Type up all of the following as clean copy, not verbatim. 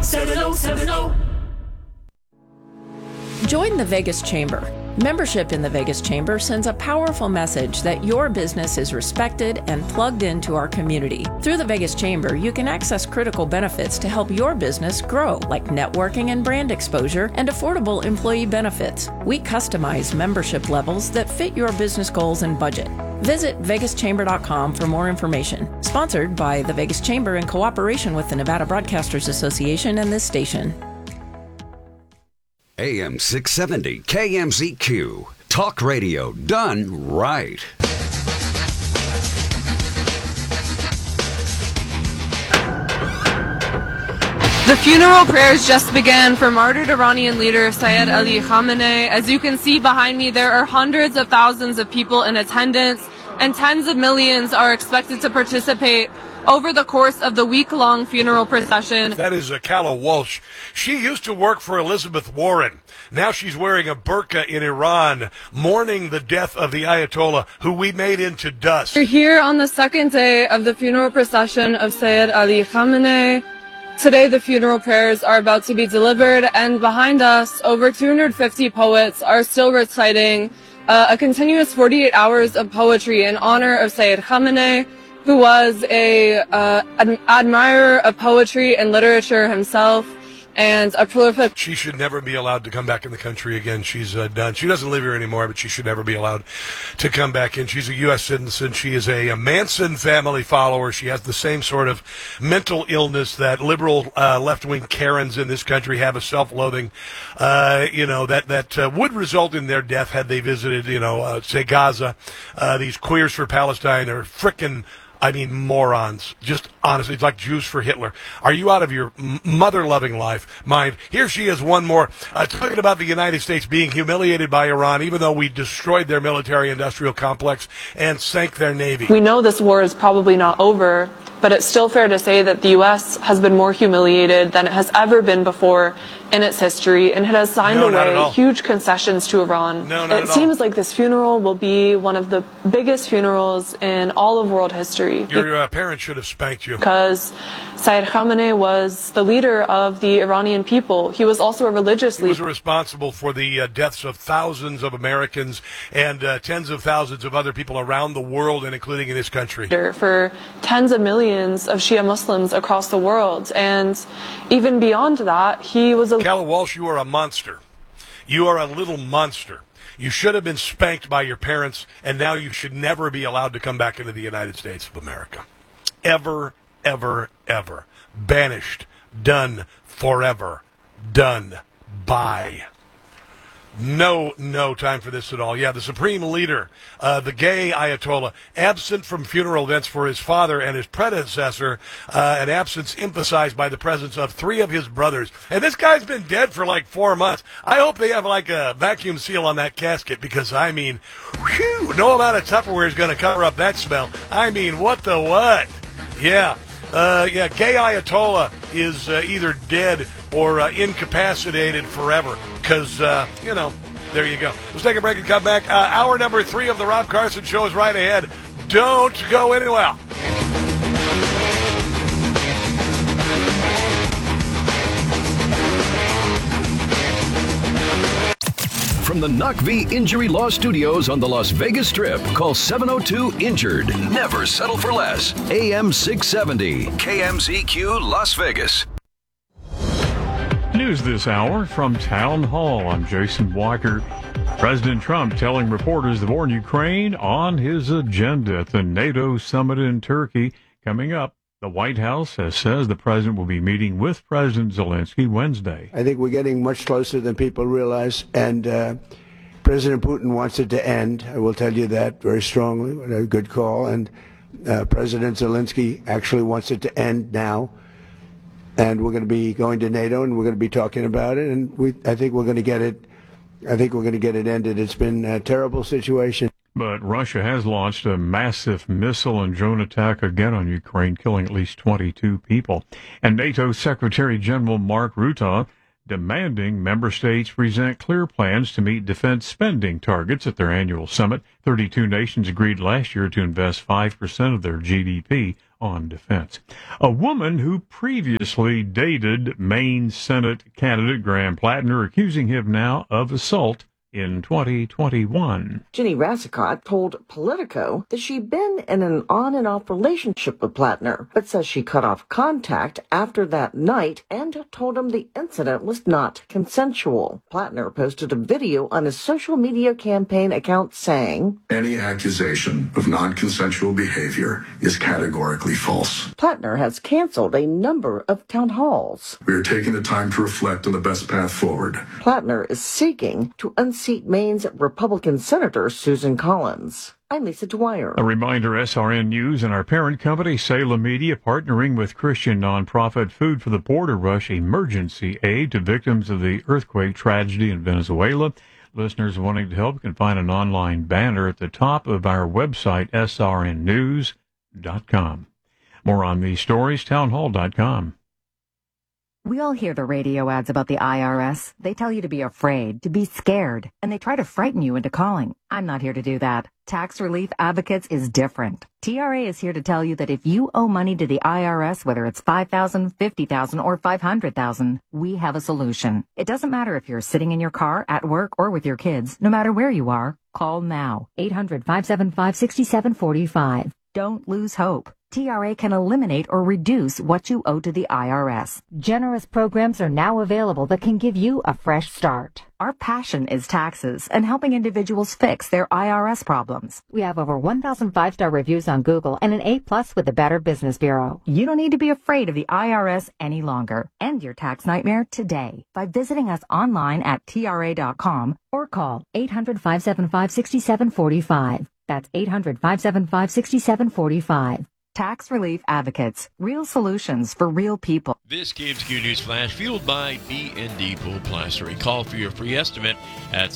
7070. Join the Vegas Chamber. Membership in the Vegas Chamber sends a powerful message that your business is respected and plugged into our community. Through the Vegas Chamber, you can access critical benefits to help your business grow, like networking and brand exposure and affordable employee benefits. We customize membership levels that fit your business goals and budget. Visit vegaschamber.com for more information. Sponsored by the Vegas Chamber in cooperation with the Nevada Broadcasters Association and this station. AM 670 KMZQ. Talk radio done right. The funeral prayers just began for martyred Iranian leader Sayyid Ali Khamenei. As you can see behind me, there are hundreds of thousands of people in attendance, and tens of millions are expected to participate over the course of the week-long funeral procession. That is Calla Walsh. She used to work for Elizabeth Warren. Now she's wearing a burqa in Iran, mourning the death of the Ayatollah, who we made into dust. We're here on the second day of the funeral procession of Sayyid Ali Khamenei. Today, the funeral prayers are about to be delivered, and behind us, over 250 poets are still reciting a continuous 48 hours of poetry in honor of Sayyid Khamenei, who was an admirer of poetry and literature himself, and a prolific... She should never be allowed to come back in the country again. She's done. She doesn't live here anymore, but she should never be allowed to come back in. She's a U.S. citizen. She is a Manson family follower. She has the same sort of mental illness that liberal left-wing Karens in this country have, a self-loathing, that would result in their death had they visited, say, Gaza. These queers for Palestine are frickin'... morons. Just honestly, it's like Jews for Hitler. Are you out of your mother-loving mind? Here she is, one more, talking about the United States being humiliated by Iran, even though we destroyed their military-industrial complex and sank their navy. We know this war is probably not over, but it's still fair to say that the U.S. has been more humiliated than it has ever been before in its history, and it has signed away huge concessions to Iran. It seems like this funeral will be one of the biggest funerals in all of world history. Your parents should have spanked you. Because Sayyid Khamenei was the leader of the Iranian people. He was also a religious leader. He was responsible for the deaths of thousands of Americans and tens of thousands of other people around the world, and including in this country. For tens of millions of Shia Muslims across the world. And even beyond that, he was a... Calla Walsh, you are a monster. You are a little monster. You should have been spanked by your parents, and now you should never be allowed to come back into the United States of America. Ever, ever, ever. Banished. Done. Forever. Done. Bye. No time for this at all. Yeah, the supreme leader, the gay Ayatollah, absent from funeral events for his father and his predecessor, an absence emphasized by the presence of 3 of his brothers. And this guy's been dead for like 4 months. I hope they have like a vacuum seal on that casket, because, no amount of Tupperware is going to cover up that smell. What the what? Yeah. Gay Ayatollah is either dead or incapacitated forever, because, there you go. Let's take a break and come back. Hour number 3 of the Rob Carson Show is right ahead. Don't go anywhere. From the NUCV Injury Law Studios on the Las Vegas Strip, call 702-INJURED. Never settle for less. AM 670, KMZQ Las Vegas. News this hour from Town Hall. I'm Jason Walker. President Trump telling reporters the war in Ukraine on his agenda at the NATO summit in Turkey coming up. The White House says the president will be meeting with President Zelensky Wednesday. I think we're getting much closer than people realize, and President Putin wants it to end. I will tell you that very strongly. A good call. And President Zelensky actually wants it to end now. And we're going to be going to NATO, and we're going to be talking about it. And I think we're going to get it. I think we're going to get it ended. It's been a terrible situation. But Russia has launched a massive missile and drone attack again on Ukraine, killing at least 22 people. And NATO Secretary General Mark Rutte demanding member states present clear plans to meet defense spending targets at their annual summit. 32 nations agreed last year to invest 5% of their GDP on defense. A woman who previously dated Maine Senate candidate Graham Plattner accusing him now of assault in 2021. Ginny Rassicott told Politico that she'd been in an on and off relationship with Plattner, but says she cut off contact after that night and told him the incident was not consensual. Plattner posted a video on his social media campaign account saying, "Any accusation of non-consensual behavior is categorically false." Plattner has canceled a number of town halls. "We are taking the time to reflect on the best path forward." Plattner is seeking to unseat Maine's Republican Senator Susan Collins. I'm Lisa Dwyer. A reminder, SRN News and our parent company, Salem Media, partnering with Christian nonprofit Food for the Poor to rush emergency aid to victims of the earthquake tragedy in Venezuela. Listeners wanting to help can find an online banner at the top of our website, srnnews.com. More on these stories, townhall.com. We all hear the radio ads about the IRS. They tell you to be afraid, to be scared, and they try to frighten you into calling. I'm not here to do that. Tax Relief Advocates is different. TRA is here to tell you that if you owe money to the IRS, whether it's $5,000, $50,000, or $500,000, we have a solution. It doesn't matter if you're sitting in your car, at work, or with your kids. No matter where you are, call now. 800-575-6745. Don't lose hope. TRA can eliminate or reduce what you owe to the IRS. Generous programs are now available that can give you a fresh start. Our passion is taxes and helping individuals fix their IRS problems. We have over 1,000 5-star reviews on Google and an A+ with the Better Business Bureau. You don't need to be afraid of the IRS any longer. End your tax nightmare today by visiting us online at TRA.com or call 800-575-6745. That's 800-575-6745. Tax Relief Advocates. Real solutions for real people. This KMZQ News Flash fueled by B&D Pool Plastering. Call for your free estimate at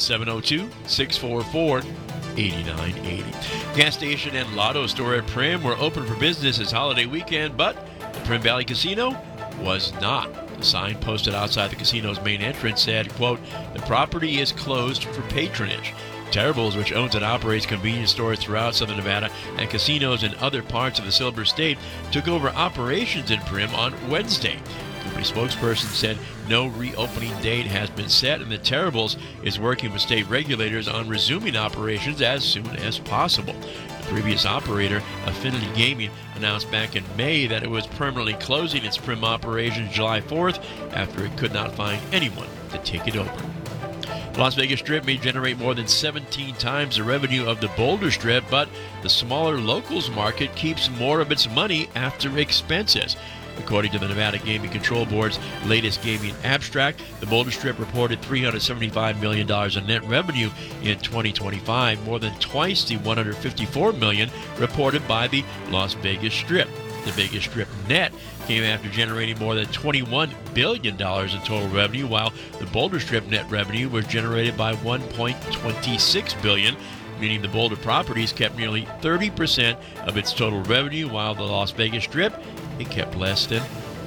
702-644-8980. Gas station and lotto store at Primm were open for business this holiday weekend, but the Primm Valley Casino was not. The sign posted outside the casino's main entrance said, quote, "The property is closed for patronage." Terribles, which owns and operates convenience stores throughout Southern Nevada and casinos in other parts of the Silver State, took over operations in Primm on Wednesday. The company spokesperson said no reopening date has been set, and the Terribles is working with state regulators on resuming operations as soon as possible. The previous operator, Affinity Gaming, announced back in May that it was permanently closing its Primm operations July 4th after it could not find anyone to take it over. The Las Vegas Strip may generate more than 17 times the revenue of the Boulder Strip, but the smaller locals market keeps more of its money after expenses. According to the Nevada Gaming Control Board's latest gaming abstract, the Boulder Strip reported $375 million in net revenue in 2025, more than twice the $154 million reported by the Las Vegas Strip. The Vegas Strip net came after generating more than $21 billion in total revenue, while the Boulder Strip net revenue was generated by $1.26 billion, meaning the Boulder properties kept nearly 30% of its total revenue, while the Las Vegas Strip, it kept less than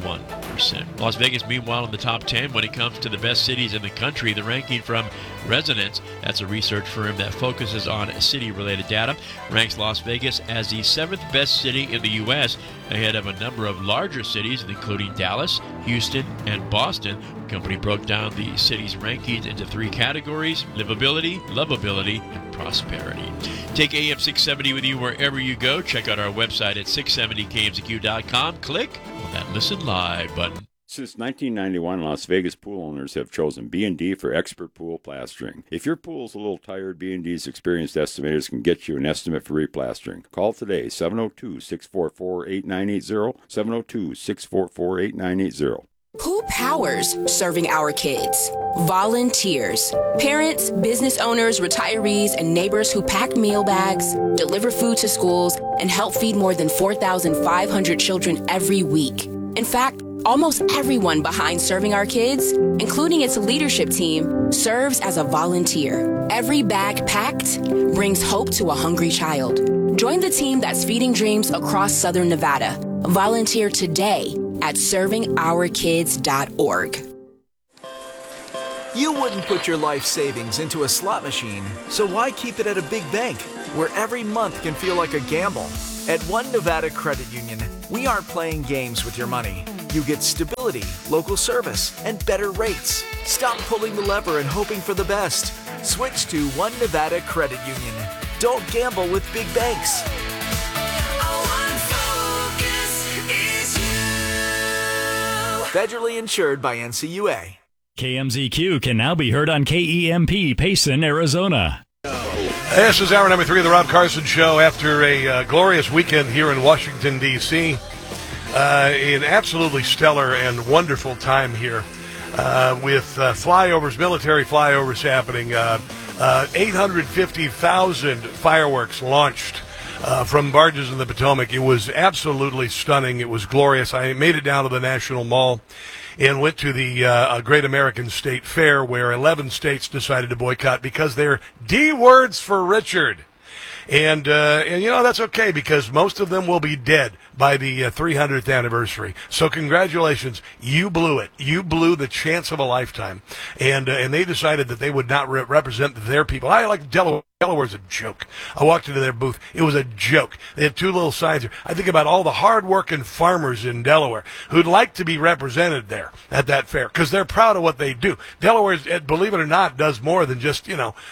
1%. Las Vegas, meanwhile, in the top 10 when it comes to the best cities in the country. The ranking from Resonance, that's a research firm that focuses on city-related data, ranks Las Vegas as the 7th best city in the U.S., ahead of a number of larger cities, including Dallas, Houston, and Boston. The company broke down the city's rankings into 3 categories: livability, lovability, and prosperity. Take AM 670 with you wherever you go. Check out our website at 670kmzq.com. Click on that Listen Live button. Since 1991, Las Vegas pool owners have chosen B&D for expert pool plastering. If your pool's a little tired, B&D's experienced estimators can get you an estimate for replastering. Call today, 702-644-8980, 702-644-8980. Who powers serving our kids? Volunteers. Parents, business owners, retirees, and neighbors who pack meal bags, deliver food to schools, and help feed more than 4,500 children every week. In fact, almost everyone behind Serving Our Kids, including its leadership team, serves as a volunteer. Every bag packed brings hope to a hungry child. Join the team that's feeding dreams across Southern Nevada. Volunteer today at ServingOurKids.org. You wouldn't put your life savings into a slot machine, so why keep it at a big bank, where every month can feel like a gamble? At One Nevada Credit Union, We aren't playing games with your money. You get stability, local service, and better rates. Stop pulling the lever and hoping for the best. Switch to One Nevada Credit Union. Don't gamble with big banks. Federally insured by NCUA. KMZQ can now be heard on KEMP, Payson, Arizona. This is hour number 3 of the Rob Carson Show after a glorious weekend here in Washington, D.C. An absolutely stellar and wonderful time here with flyovers, military flyovers happening. 850,000 fireworks launched from barges in the Potomac. It was absolutely stunning. It was glorious. I made it down to the National Mall and went to the Great American State Fair, where 11 states decided to boycott because they're D words for Richard. And you know, that's okay, because most of them will be dead by the 300th anniversary. So congratulations, you blew it. You blew the chance of a lifetime. And they decided that they would not represent their people. I like Delaware. Delaware's a joke. I walked into their booth. It was a joke. They had 2 little signs here. I think about all the hard-working farmers in Delaware who'd like to be represented there at that fair because they're proud of what they do. Delaware, believe it or not, does more than just, be Joe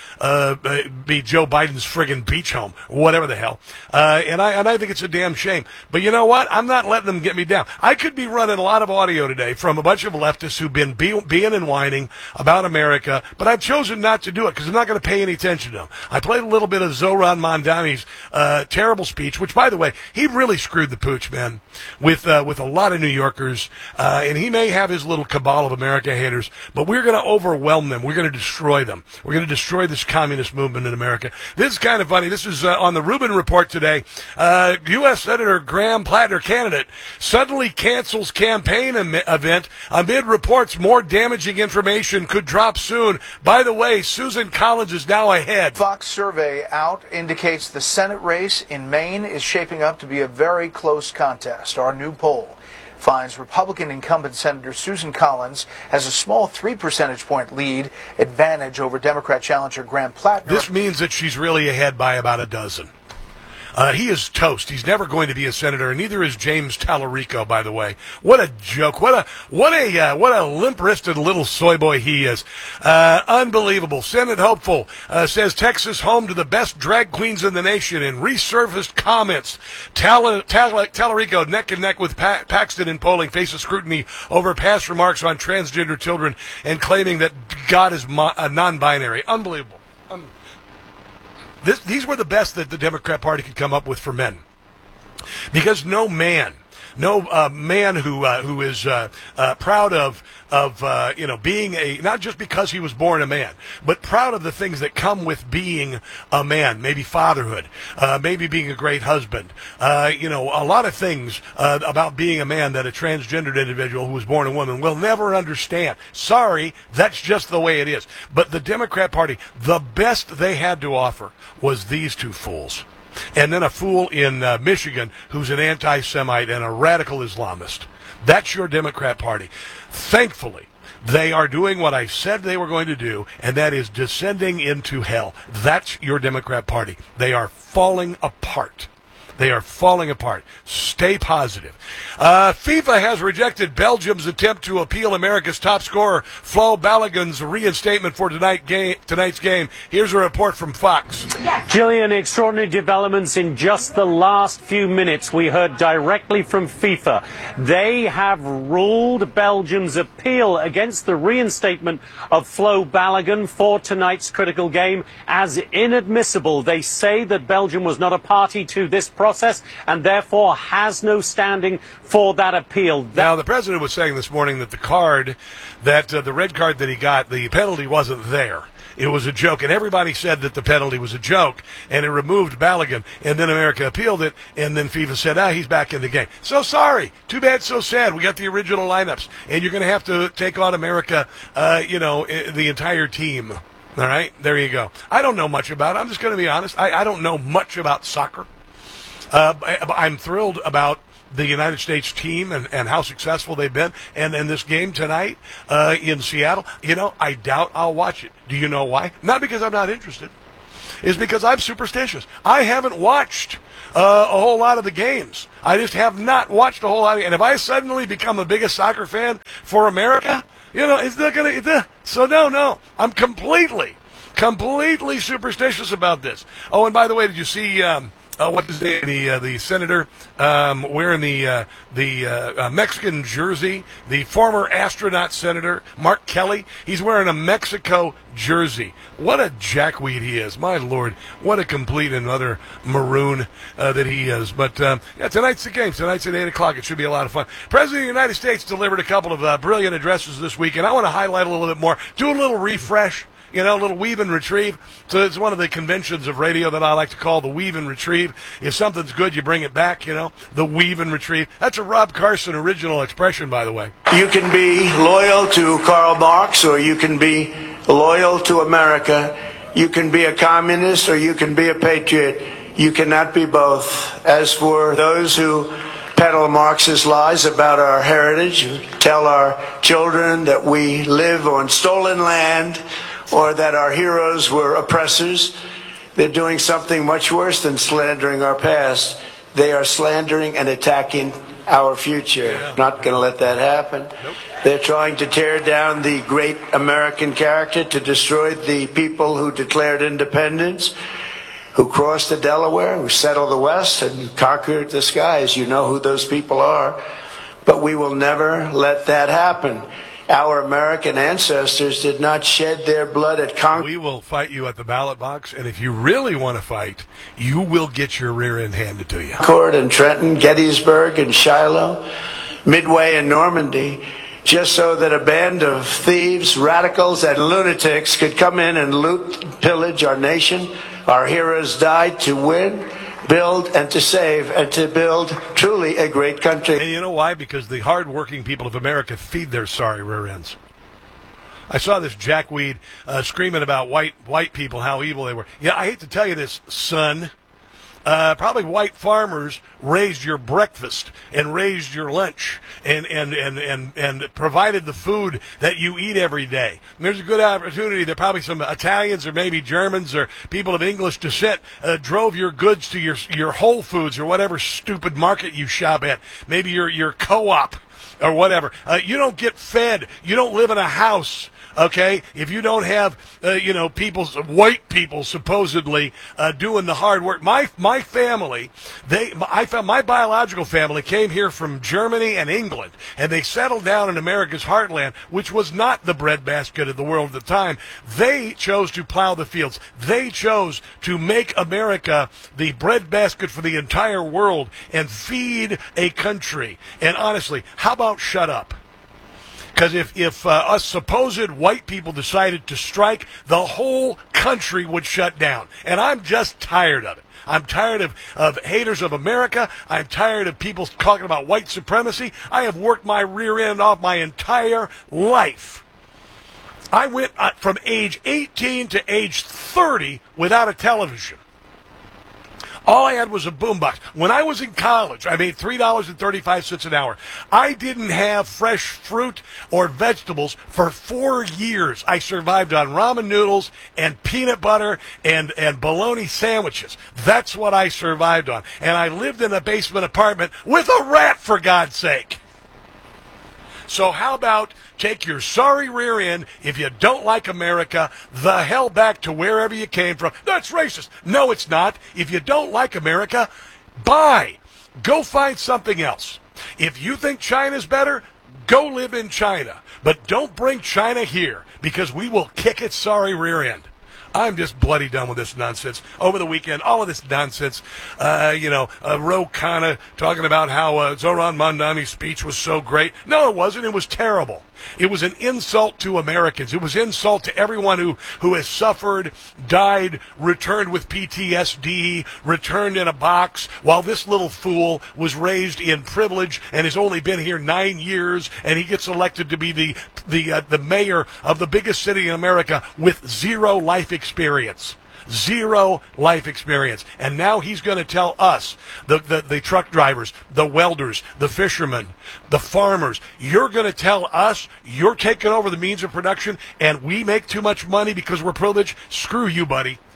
Biden's friggin' beach home, whatever the hell. And I think it's a damn shame. But you know what? I'm not letting them get me down. I could be running a lot of audio today from a bunch of leftists who've been being and whining about America, but I've chosen not to do it because I'm not going to pay any attention to them. I played a little bit of Zoran Mondani's terrible speech, which, by the way, he really screwed the pooch, man, with a lot of New Yorkers. And he may have his little cabal of America haters, but we're going to overwhelm them. We're going to destroy them. We're going to destroy this communist movement in America. This is kind of funny. This is on the Rubin Report today. U.S. Senator Graham Plattner, candidate, suddenly cancels campaign event amid reports more damaging information could drop soon. By the way, Susan Collins is now ahead. Fox survey out indicates the Senate race in Maine is shaping up to be a very close contest. Our new poll finds Republican incumbent Senator Susan Collins has a small 3 percentage point lead advantage over Democrat challenger Graham Plattner. This means that she's really ahead by about a dozen. He is toast. He's never going to be a senator, and neither is James Tallarico, by the way. What a joke. What a limp-wristed little soy boy he is. Unbelievable. Senate hopeful says Texas home to the best drag queens in the nation in resurfaced comments. Tallarico, neck and neck with Paxton in polling, faces scrutiny over past remarks on transgender children and claiming that God is non-binary. Unbelievable. These were the best that the Democrat Party could come up with for men, because no man who is proud of being not just because he was born a man, but proud of the things that come with being a man, maybe fatherhood, maybe being a great husband, a lot of things about being a man that a transgendered individual who was born a woman will never understand. Sorry, that's just the way it is. But the Democrat Party, the best they had to offer was these 2 fools. And then a fool in Michigan who's an anti-Semite and a radical Islamist. That's your Democrat Party. Thankfully, they are doing what I said they were going to do, and that is descending into hell. That's your Democrat Party. They are falling apart. They are falling apart. Stay positive. FIFA has rejected Belgium's attempt to appeal America's top scorer, Flo Balogun's reinstatement for tonight's game. Here's a report from Fox. Gillian, extraordinary developments in just the last few minutes. We heard directly from FIFA. They have ruled Belgium's appeal against the reinstatement of Flo Balogun for tonight's critical game as inadmissible. They say that Belgium was not a party to this process and therefore has no standing for that appeal. Now, the president was saying this morning that the red card that he got, the penalty wasn't there. It was a joke, and everybody said that the penalty was a joke, and it removed Balogun, and then America appealed it, and then FIFA said, he's back in the game. So sorry. Too bad, so sad. We got the original lineups, and you're going to have to take on America, the entire team. All right? There you go. I don't know much about it. I'm just going to be honest. I don't know much about soccer. I'm thrilled about the United States team and how successful they've been. And this game tonight in Seattle, I doubt I'll watch it. Do you know why? Not because I'm not interested. is because I'm superstitious. I haven't watched a whole lot of the games. I just have not watched a whole lot. And if I suddenly become the biggest soccer fan for America, it's not going to. So no. I'm completely superstitious about this. Oh, and by the way, did you see what is the senator wearing the Mexican jersey? The former astronaut senator Mark Kelly. He's wearing a Mexico jersey. What a jackweed he is! My Lord, what a complete and utter maroon that he is. But tonight's the game. Tonight's at 8:00. It should be a lot of fun. President of the United States delivered a couple of brilliant addresses this week, and I want to highlight a little bit more. Do a little refresh. A little weave and retrieve. So it's one of the conventions of radio that I like to call the weave and retrieve. If something's good, you bring it back, the weave and retrieve. That's a Rob Carson original expression, by the way. You can be loyal to Karl Marx, or you can be loyal to America. You can be a communist, or you can be a patriot. You cannot be both. As for those who peddle Marxist lies about our heritage, who tell our children that we live on stolen land, or that our heroes were oppressors, they're doing something much worse than slandering our past. They are slandering and attacking our future. Yeah. Not going to let that happen. Nope. They're trying to tear down the great American character, to destroy the people who declared independence, who crossed the Delaware, who settled the West and conquered the skies. You know who those people are. But we will never let that happen. Our American ancestors did not shed their blood at Congress. We will fight you at the ballot box, and if you really want to fight, you will get your rear end handed to you. Concord and Trenton, Gettysburg and Shiloh, Midway and Normandy, just so that a band of thieves, radicals, and lunatics could come in and loot, pillage our nation. Our heroes died to win, build, and to save, and to build truly a great country. And you know why? Because the hard-working people of America feed their sorry rear ends. I saw this jackweed screaming about white people, how evil they were. Yeah, I hate to tell you this, son. Probably white farmers raised your breakfast and raised your lunch and provided the food that you eat every day. And there's a good opportunity that probably some Italians or maybe Germans or people of English descent drove your goods to your Whole Foods or whatever stupid market you shop at. Maybe your co-op or whatever. You don't get fed. You don't live in a house. Okay, if you don't have, white people supposedly doing the hard work. My family, my biological family came here from Germany and England, and they settled down in America's heartland, which was not the breadbasket of the world at the time. They chose to plow the fields. They chose to make America the breadbasket for the entire world and feed a country. And honestly, how about shut up? Because if us supposed white people decided to strike, the whole country would shut down. And I'm just tired of it. I'm tired of haters of America. I'm tired of people talking about white supremacy. I have worked my rear end off my entire life. I went from age 18 to age 30 without a television. All I had was a boombox. When I was in college, I made $3.35 an hour. I didn't have fresh fruit or vegetables for 4 years. I survived on ramen noodles and peanut butter and bologna sandwiches. That's what I survived on. And I lived in a basement apartment with a rat, for God's sake. So how about take your sorry rear end, if you don't like America, the hell back to wherever you came from. That's racist. No, it's not. If you don't like America, bye. Go find something else. If you think China's better, go live in China. But don't bring China here, because we will kick its sorry rear end. I'm just bloody done with this nonsense. Over the weekend, all of this nonsense, Ro Khanna talking about how Zoran Mondani's speech was so great. No, it wasn't. It was terrible. It was an insult to Americans. It was an insult to everyone who has suffered, died, returned with PTSD, returned in a box, while this little fool was raised in privilege and has only been here 9 years, and he gets elected to be the mayor of the biggest city in America with zero life experience. Zero life experience. And now he's going to tell us, the truck drivers, the welders, the fishermen, the farmers, you're going to tell us you're taking over the means of production and we make too much money because we're privileged? Screw you, buddy.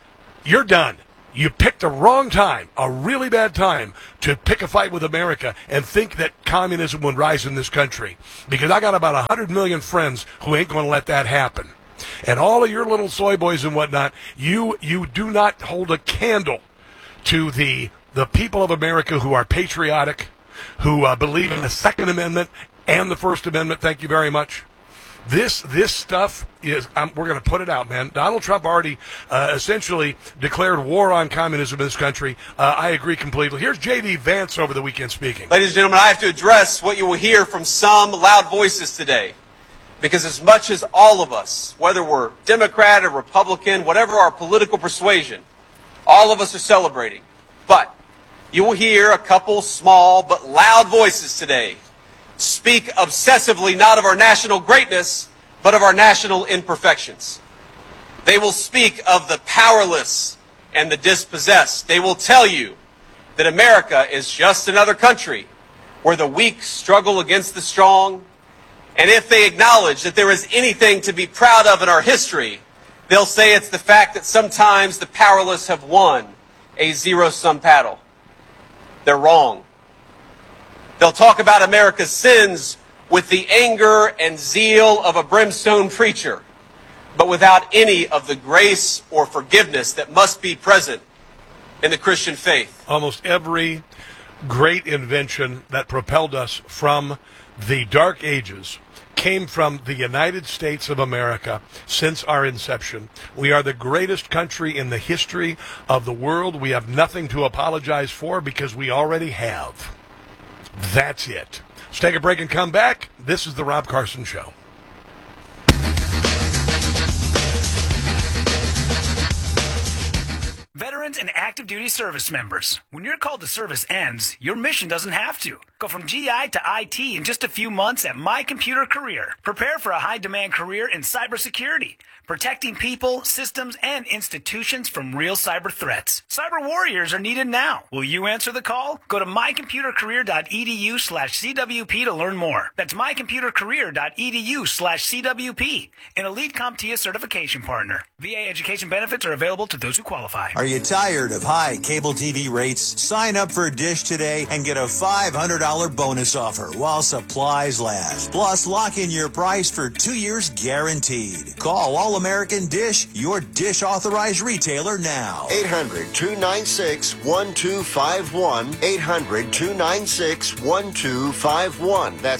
you're done. You picked the wrong time, a really bad time, to pick a fight with America and think that communism would rise in this country. Because I got about 100 million friends who ain't going to let that happen. And all of your little soy boys and whatnot, you do not hold a candle to the people of America who are patriotic, who believe in the Second Amendment and the First Amendment. Thank you very much. This stuff is, we're going to put it out, man. Donald Trump already essentially declared war on communism in this country. I agree completely. Here's J.D. Vance over the weekend speaking. Ladies and gentlemen, I have to address what you will hear from some loud voices today. Because as much as all of us, whether we're Democrat or Republican, whatever our political persuasion, all of us are celebrating. But you will hear a couple small but loud voices today speak obsessively not of our national greatness, but of our national imperfections. They will speak of the powerless and the dispossessed. They will tell you that America is just another country where the weak struggle against the strong. And if they acknowledge that there is anything to be proud of in our history, they'll say it's the fact that sometimes the powerless have won a zero-sum battle. They're wrong. They'll talk about America's sins with the anger and zeal of a brimstone preacher, but without any of the grace or forgiveness that must be present in the Christian faith. Almost every great invention that propelled us from the Dark Ages came from the United States of America since our inception. We are the greatest country in the history of the world. We have nothing to apologize for because we already have. That's it. Let's take a break and come back. This is the Rob Carson Show. Veterans and active duty service members, when your call to service ends, your mission doesn't have to. Go from GI to IT in just a few months at My Computer Career. Prepare for a high-demand career in cybersecurity, protecting people, systems, and institutions from real cyber threats. Cyber warriors are needed now. Will you answer the call? Go to mycomputercareer.edu/CWP to learn more. That's mycomputercareer.edu/CWP, an Elite CompTIA certification partner. VA education benefits are available to those who qualify. Are you tired of high cable TV rates? Sign up for Dish today and get a $500 bonus offer while supplies last. Plus, lock in your price for 2 years guaranteed. Call All-American Dish, your Dish authorized retailer now. 800-296-1251. 800-296-1251. That's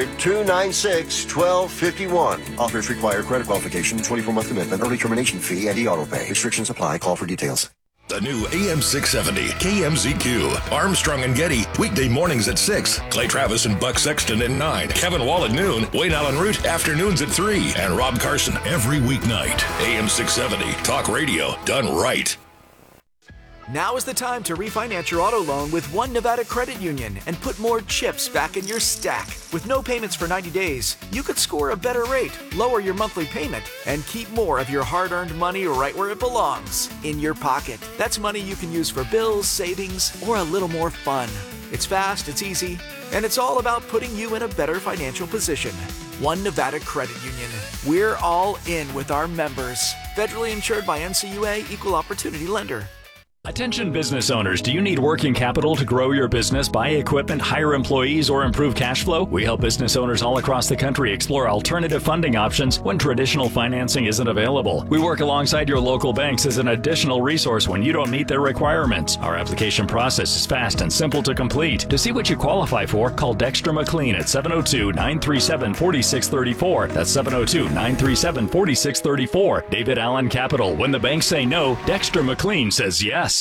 800-296-1251. Offers require credit qualification, 24-month commitment, early termination fee, and e-auto pay. Restrictions apply. Call for details. The new AM 670 KMZQ. Armstrong and Getty. Weekday mornings at 6. Clay Travis and Buck Sexton at 9. Kevin Wall at noon. Wayne Allen Root afternoons at 3. And Rob Carson every weeknight. AM 670. Talk radio done right. Now is the time to refinance your auto loan with One Nevada Credit Union and put more chips back in your stack. With no payments for 90 days, you could score a better rate, lower your monthly payment, and keep more of your hard-earned money right where it belongs, in your pocket. That's money you can use for bills, savings, or a little more fun. It's fast, it's easy, and it's all about putting you in a better financial position. One Nevada Credit Union. We're all in with our members. Federally insured by NCUA, Equal Opportunity Lender. Attention business owners, do you need working capital to grow your business, buy equipment, hire employees, or improve cash flow? We help business owners all across the country explore alternative funding options when traditional financing isn't available. We work alongside your local banks as an additional resource when you don't meet their requirements. Our application process is fast and simple to complete. To see what you qualify for, call Dexter McLean at 702-937-4634. That's 702-937-4634. David Allen Capital. When the banks say no, Dexter McLean says yes.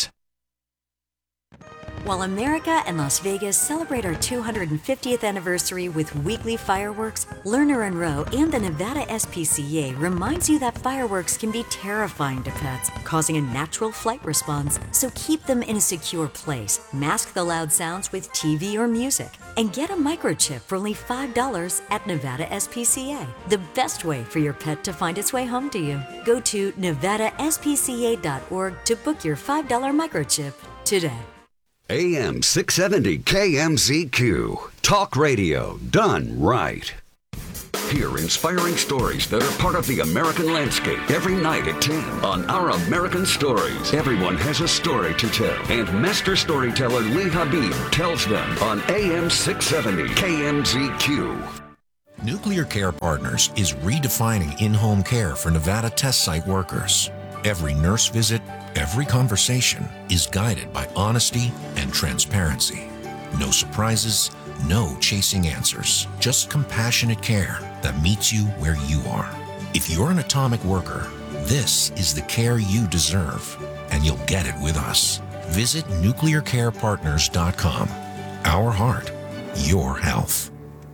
While America and Las Vegas celebrate our 250th anniversary with weekly fireworks, Lerner and Rowe and the Nevada SPCA reminds you that fireworks can be terrifying to pets, causing a natural flight response. So keep them in a secure place, mask the loud sounds with TV or music, and get a microchip for only $5 at Nevada SPCA. The best way for your pet to find its way home to you. Go to nevadaspca.org to book your $5 microchip today. AM 670 KMZQ. Talk radio done right. Hear inspiring stories that are part of the American landscape every night at 10 on Our American Stories. Everyone has a story to tell, and master storyteller Lee Habib tells them on AM 670 KMZQ. Nuclear Care Partners is redefining in-home care for Nevada test site workers. Every nurse visit, every conversation is guided by honesty and transparency. No surprises, no chasing answers, just compassionate care that meets you where you are. If you're an atomic worker, this is the care you deserve, and you'll get it with us. Visit nuclearcarepartners.com. Our heart, your health.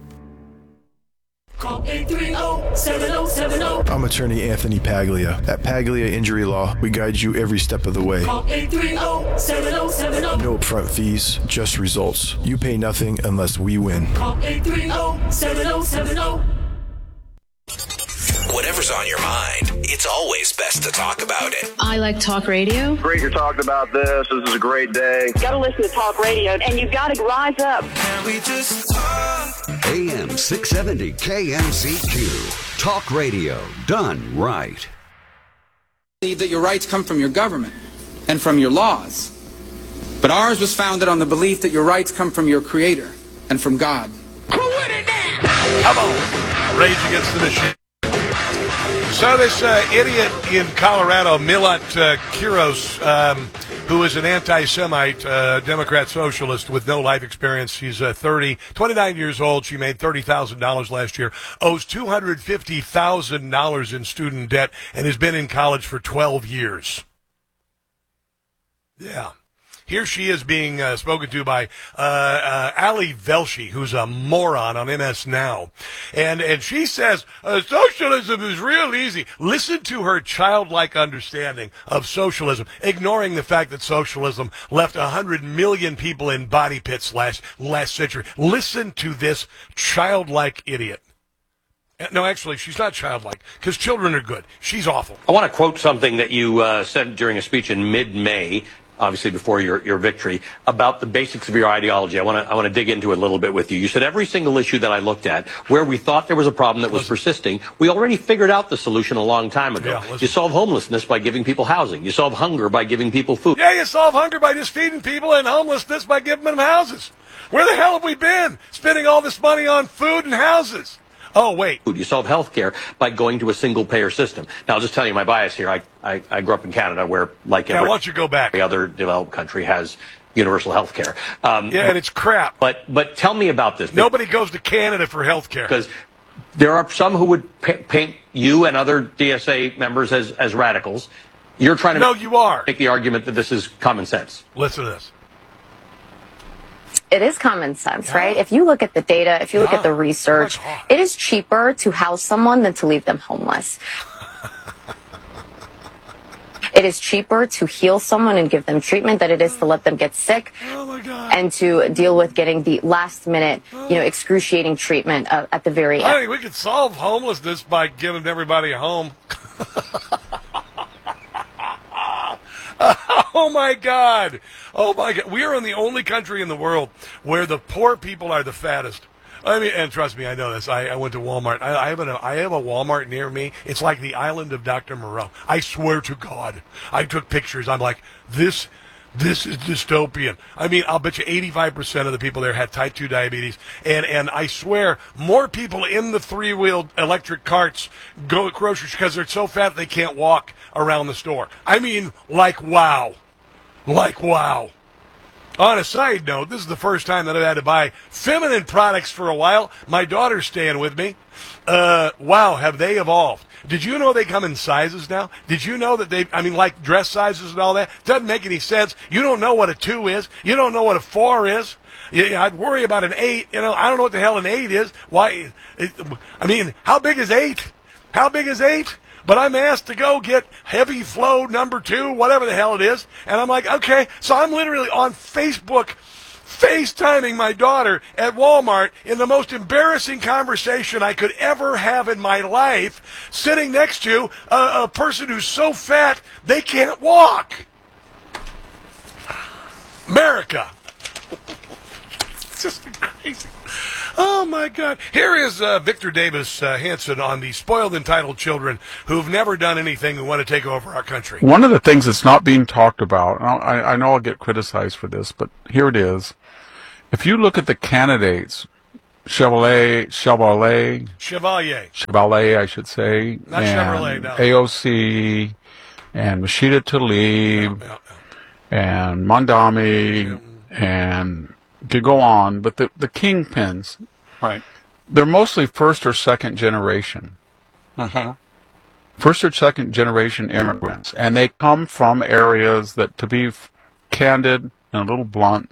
Call 830-7070. I'm attorney Anthony Paglia. At Paglia Injury Law, we guide you every step of the way. Call 830-7070. No upfront fees, just results. You pay nothing unless we win. Call 830-7070. Whatever's on your mind, it's always best to talk about it. I like talk radio. Great you're talking about this. This is a great day. You gotta listen to talk radio, and you gotta rise up. Can we just talk? AM 670 KMZQ. Talk radio done right. Believe that your rights come from your government and from your laws. But ours was founded on the belief that your rights come from your Creator and from God. Come on. Rage Against the Machine. So this idiot in Colorado, Milot Quiros, who is an anti-Semite, Democrat socialist with no life experience. She's 29 years old. She made $30,000 last year, owes $250,000 in student debt, and has been in college for 12 years. Yeah. Here she is being spoken to by Ali Velshi, who's a moron on MS Now. And she says, socialism is real easy. Listen to her childlike understanding of socialism, ignoring the fact that socialism left 100 million people in body pits last century. Listen to this childlike idiot. No, actually, she's not childlike, because children are good. She's awful. I want to quote something that you said during a speech in mid-May, obviously before your victory, about the basics of your ideology. I want to dig into it a little bit with you. You said every single issue that I looked at where we thought there was a problem that was persisting, we already figured out the solution a long time ago. Yeah, you solve homelessness by giving people housing. You solve hunger by giving people food. Yeah, you solve hunger by just feeding people, and homelessness by giving them houses. Where the hell have we been? Spending all this money on food and houses. Oh, wait. You solve health care by going to a single-payer system. Now, I'll just tell you my bias here. I grew up in Canada where, like why don't you go back? Every other developed country has universal health care. And it's crap. But tell me about this. Nobody goes to Canada for health care. Because there are some who would paint you and other DSA members as radicals. You're trying to make the argument that this is common sense. Listen to this. It is common sense, right? If you look at the data, if you look at the research, it is cheaper to house someone than to leave them homeless. It is cheaper to heal someone and give them treatment than it is to let them get sick and to deal with getting the last minute, excruciating treatment at the very end. I think we could solve homelessness by giving everybody a home. Oh my God. Oh my God. We are in the only country in the world where the poor people are the fattest. I mean, and trust me, I know this. I went to Walmart. I have a Walmart near me. It's like the island of Dr. Moreau. I swear to God. I took pictures. I'm like, this is dystopian. I mean, I'll bet you 85% of the people there had type 2 diabetes. And I swear, more people in the three-wheeled electric carts go to groceries because they're so fat they can't walk around the store. I mean, like, wow. Like, wow. On a side note, this is the first time that I've had to buy feminine products for a while. My daughter's staying with me. Wow, have they evolved. Did you know they come in sizes now? Did you know that like dress sizes and all that? Doesn't make any sense. You don't know what a 2 is. You don't know what a 4 is. I'd worry about an 8. I don't know what the hell an 8 is. Why? How big is 8? How big is 8? But I'm asked to go get heavy flow number 2, whatever the hell it is. And I'm like, okay. So I'm literally on Facebook FaceTiming my daughter at Walmart in the most embarrassing conversation I could ever have in my life, sitting next to a person who's so fat they can't walk. America. It's just crazy. Oh, my God. Here is Victor Davis Hanson on the spoiled, entitled children who've never done anything who want to take over our country. One of the things that's not being talked about, and I know I'll get criticized for this, but here it is. If you look at the candidates, Chevalier, I should say, Not Chevrolet, no. AOC, and Rashida Tlaib, and Mondami, and could go on, but the kingpins, right? They're mostly first or second generation. First or second generation immigrants, and they come from areas that, to be candid and a little blunt,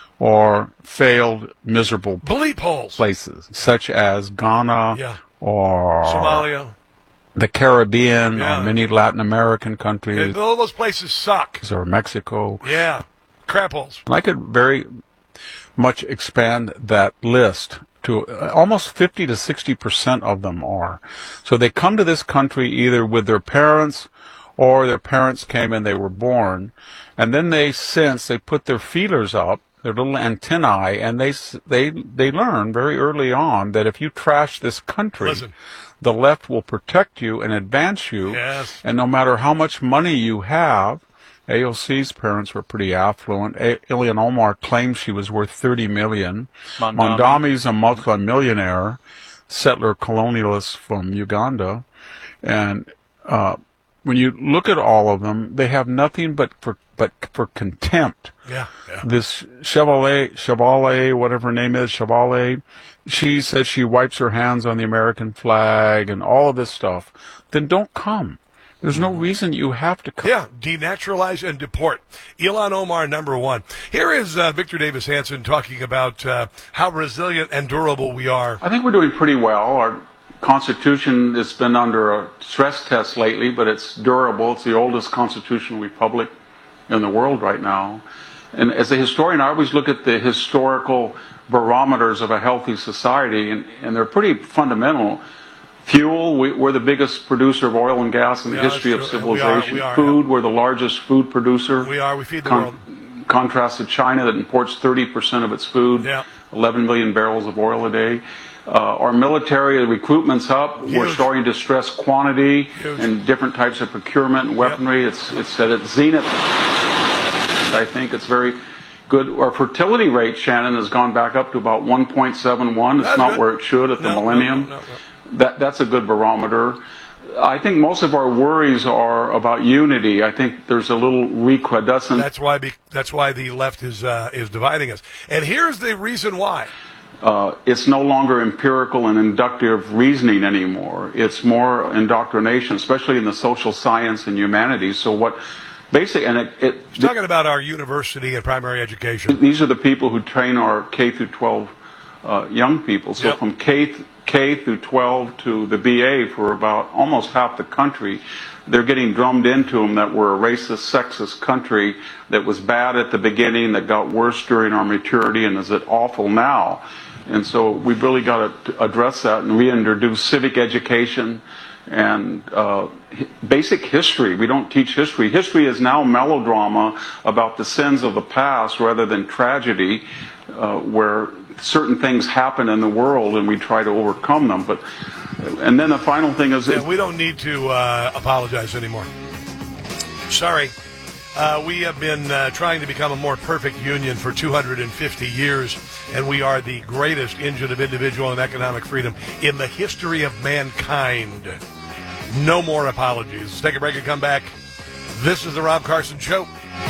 or failed, miserable bleep holes places, such as Ghana or Somalia, the Caribbean, or many Latin American countries. All those places suck. Or Mexico. Yeah, crap holes. And I could very much expand that list to almost 50 to 60% of them are. So they come to this country either with their parents, or their parents came and they were born, and then they put their feelers up, their little antennae, and they learn very early on that if you trash this country, the left will protect you and advance you. Yes. And no matter how much money you have, AOC's parents were pretty affluent. Ilhan Omar claims she was worth $30 million. Mondami's a multi-millionaire, settler colonialist from Uganda. And when you look at all of them, they have nothing but for contempt. Yeah. This Chevalier, whatever her name is, Chevalier, she says she wipes her hands on the American flag and all of this stuff. Then don't come. There's no reason you have to come. Yeah, denaturalize and deport. Ilhan Omar, number one. Here is Victor Davis Hanson talking about how resilient and durable we are. I think we're doing pretty well. Our Constitution has been under a stress test lately, but it's durable. It's the oldest constitutional republic in the world right now. And as a historian, I always look at the historical barometers of a healthy society, and they're pretty fundamental. Fuel, we're the biggest producer of oil and gas in the history of civilization. We are, Food, we're the largest food producer. We feed the world. Contrast to China that imports 30% of its food, 11 million barrels of oil a day. Our military recruitment's up. Huge. We're starting to stress quantity and different types of procurement and weaponry. It's at its zenith. I think it's very good. Our fertility rate, Shannon, has gone back up to about 1.71. It's not where it should at the millennium. No. That's a good barometer. I think most of our worries are about unity. I think there's a little recrudescent. That's why the left is dividing us. And here's the reason why. It's no longer empirical and inductive reasoning anymore. It's more indoctrination, especially in the social science and humanities. So what basically, and He's talking about our university and primary education. These are the people who train our K through 12 young people. So from K through 12 to the BA for about almost half the country, they're getting drummed into them that we're a racist, sexist country that was bad at the beginning, that got worse during our maturity, and is awful now. And so we've really got to address that and reintroduce civic education and basic history. We don't teach history. History is now melodrama about the sins of the past rather than tragedy, where certain things happen in the world and we try to overcome them. And then the final thing is... we don't need to apologize anymore. Sorry. We have been trying to become a more perfect union for 250 years, and we are the greatest engine of individual and economic freedom in the history of mankind. No more apologies. Let's take a break and come back. This is the Rob Carson Show.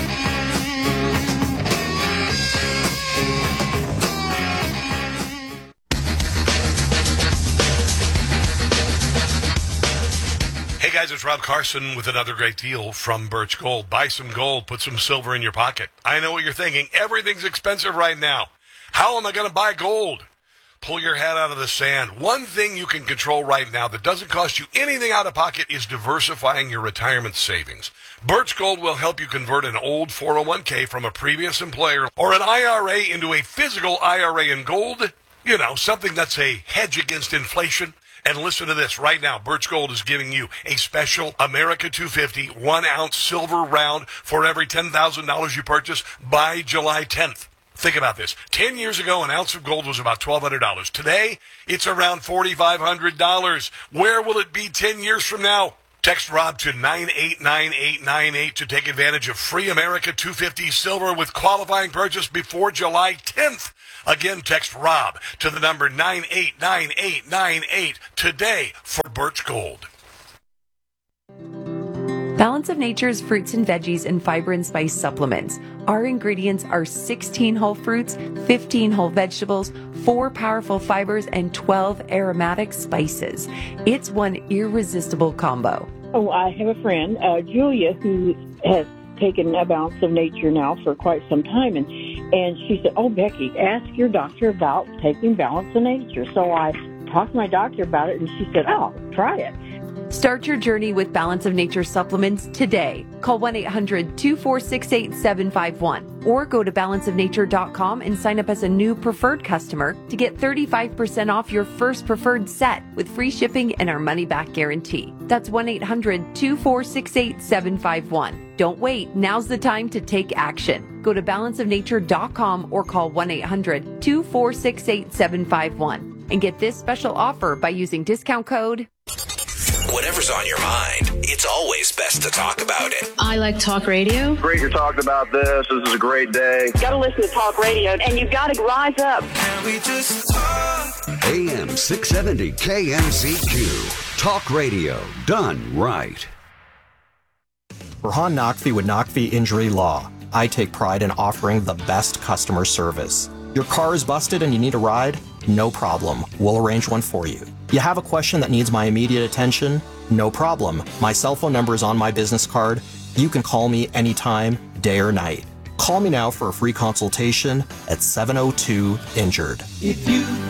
Hey guys, it's Rob Carson with another great deal from Birch Gold. Buy some gold, put some silver in your pocket. I know what you're thinking. Everything's expensive right now. How am I going to buy gold? Pull your head out of the sand. One thing you can control right now that doesn't cost you anything out of pocket is diversifying your retirement savings. Birch Gold will help you convert an old 401k from a previous employer or an IRA into a physical IRA in gold. You know, something that's a hedge against inflation. And listen to this right now. Birch Gold is giving you a special America 250 1-ounce silver round for every $10,000 you purchase by July 10th. Think about this. 10 years ago, an ounce of gold was about $1,200. Today, it's around $4,500. Where will it be 10 years from now? Text Rob to 989898 to take advantage of free America 250 silver with qualifying purchase before July 10th. Again, text Rob to the number 989898 today for Birch Gold. Balance of Nature's fruits and veggies and fiber and spice supplements. Our ingredients are 16 whole fruits, 15 whole vegetables, 4 powerful fibers, and 12 aromatic spices. It's one irresistible combo. Oh, I have a friend, Julia, who has taken a Balance of Nature now for quite some time, and she said, "Oh, Becky, ask your doctor about taking Balance of Nature." So I talked to my doctor about it, and she said, "Oh, try it." Start your journey with Balance of Nature supplements today. Call 1-800-246-8751 or go to balanceofnature.com and sign up as a new preferred customer to get 35% off your first preferred set with free shipping and our money-back guarantee. That's 1-800-246-8751. Don't wait. Now's the time to take action. Go to balanceofnature.com or call 1-800-246-8751 and get this special offer by using discount code. Whatever's on your mind, it's always best to talk about it. I like talk radio. Great you're talking about this. This is a great day. Got to listen to talk radio, and you've got to rise up. Can we just talk? AM 670 KMZQ. Talk radio done right. Rahan Naqvi with Naqvi Injury Law. I take pride in offering the best customer service. Your car is busted and you need a ride? No problem. We'll arrange one for you. You have a question that needs my immediate attention? No problem. My cell phone number is on my business card. You can call me anytime, day or night. Call me now for a free consultation at 702-INJURED. If you